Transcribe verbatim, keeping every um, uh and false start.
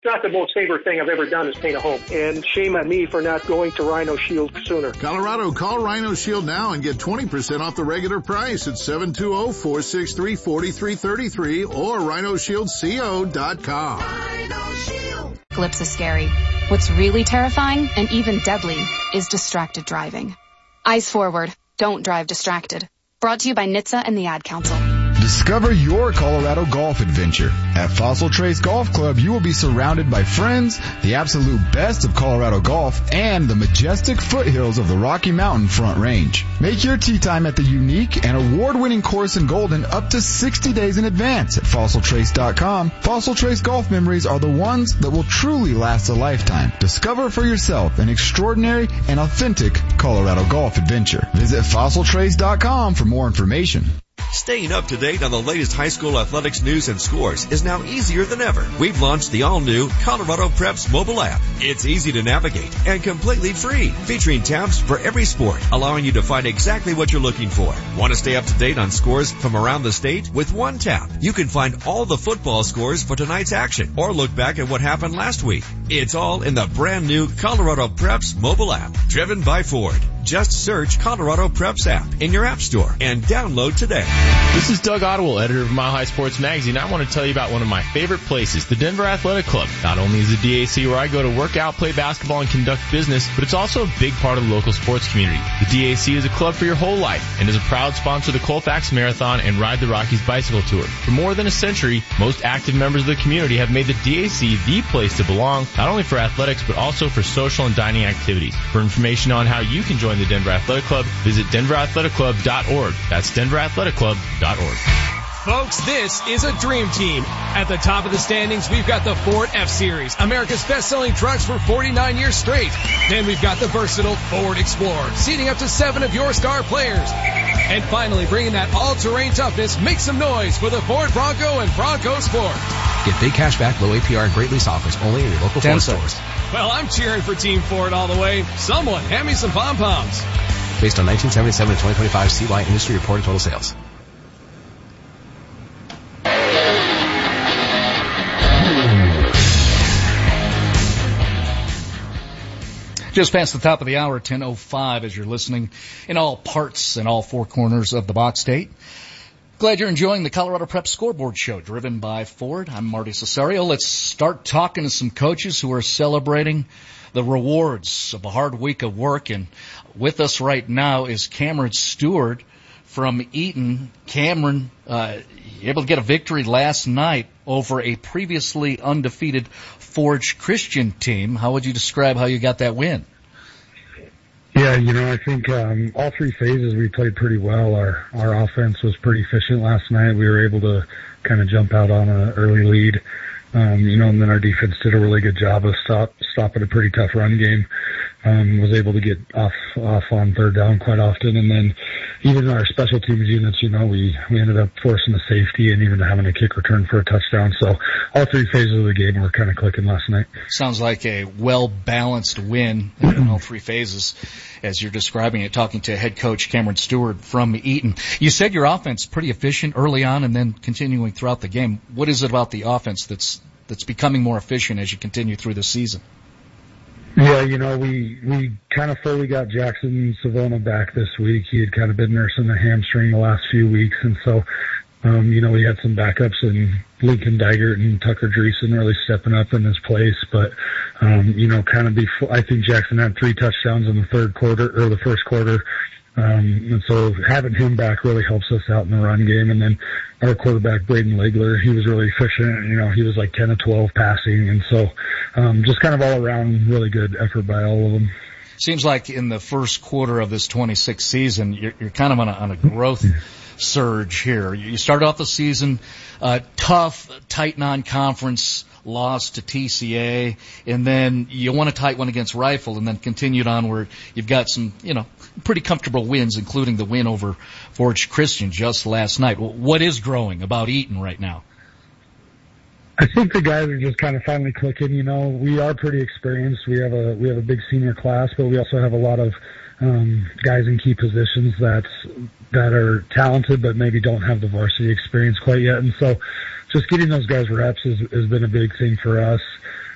not the most favorite thing I've ever done is paint a home. And shame on me for not going to Rhino Shield sooner. Colorado, call Rhino Shield now and get twenty percent off the regular price at seven two zero, four six three, four three three three or rhino shield co dot com. Rhino Shield. Eclipse is scary. What's really terrifying and even deadly is distracted driving. Eyes forward. Don't drive distracted. Brought to you by N H T S A and the Ad Council. Discover your Colorado golf adventure. At Fossil Trace Golf Club, you will be surrounded by friends, the absolute best of Colorado golf, and the majestic foothills of the Rocky Mountain Front Range. Make your tee time at the unique and award-winning course in Golden up to sixty days in advance at fossil trace dot com. Fossil Trace golf memories are the ones that will truly last a lifetime. Discover for yourself an extraordinary and authentic Colorado golf adventure. Visit fossil trace dot com for more information. Staying up to date on the latest high school athletics news and scores is now easier than ever. We've launched the all-new Colorado Preps mobile app. It's easy to navigate and completely free, featuring tabs for every sport, allowing you to find exactly what you're looking for. Want to stay up to date on scores from around the state? With one tap, you can find all the football scores for tonight's action or look back at what happened last week. It's all in the brand new Colorado Preps mobile app, driven by Ford. Just search Colorado Preps app in your app store and download today. This is Doug Ottewell, editor of Mile High Sports Magazine. I want to tell you about one of my favorite places, the Denver Athletic Club. Not only is the D A C where I go to work out, play basketball, and conduct business, but it's also a big part of the local sports community. The D A C is a club for your whole life and is a proud sponsor of the Colfax Marathon and Ride the Rockies bicycle tour. For more than a century, most active members of the community have made the D A C the place to belong, not only for athletics, but also for social and dining activities. For information on how you can join the Denver Athletic Club, visit denver athletic club dot org. That's denver athletic club dot org. Folks, this is a dream team. At the top of the standings, we've got the Ford F-Series, America's best-selling trucks for forty-nine years straight. Then we've got the versatile Ford Explorer, seating up to seven of your star players. And finally, bringing that all-terrain toughness, make some noise for the Ford Bronco and Bronco Sport. Get big cash back, low A P R, and great lease offers only in your local Ford stores. Well, I'm cheering for Team Ford all the way. Someone hand me some pom-poms. Based on nineteen seventy-seven to twenty twenty-five C Y industry reported total sales. Just past the top of the hour, ten oh five, as you're listening in all parts and all four corners of the Box State. Glad you're enjoying the Colorado Prep Scoreboard Show, driven by Ford. I'm Marty Cesario. Let's start talking to some coaches who are celebrating the rewards of a hard week of work. And with us right now is Cameron Stewart from Eaton. Cameron, uh, able to get a victory last night over a previously undefeated Forge Christian team. How would you describe how you got that win? Yeah, you know, I think um, all three phases we played pretty well. Our our offense was pretty efficient last night. We were able to kind of jump out on an early lead, um, you know, and then our defense did a really good job of stop stopping a pretty tough run game. Um, was able to get off off on third down quite often, and then even our special teams units, you know, we we ended up forcing a safety and even having a kick return for a touchdown. So all three phases of the game were kind of clicking last night. Sounds like a well-balanced win in all three phases, as you're describing it, talking to head coach Cameron Stewart from Eaton. You said your offense pretty efficient early on and then continuing throughout the game. What is it about the offense that's that's becoming more efficient as you continue through the season? Yeah, you know, we we kind of fully got Jackson Savona back this week. He had kind of been nursing a hamstring the last few weeks, and so, um, you know, we had some backups in Lincoln Dygert and Tucker Dreesen really stepping up in his place. But, um, you know, kind of before, I think Jackson had three touchdowns in the third quarter, or the first quarter. Um, and so having him back really helps us out in the run game. And then our quarterback, Braden Legler, he was really efficient. You know, he was like ten to twelve passing. And so, um, just kind of all around really good effort by all of them. Seems like in the first quarter of this twenty-six season, you're, you're kind of on a, on a growth surge here. You started off the season, uh, tough, tight non-conference loss to T C A, and then you won a tight one against Rifle, and then continued on where you've got some, you know, pretty comfortable wins, including the win over Forge Christian just last night. What is growing about Eaton right now? I think the guys are just kind of finally clicking. You know, we are pretty experienced. We have a we have a big senior class, but we also have a lot of um, guys in key positions that that are talented, but maybe don't have the varsity experience quite yet. And so, just getting those guys reps has, has been a big thing for us.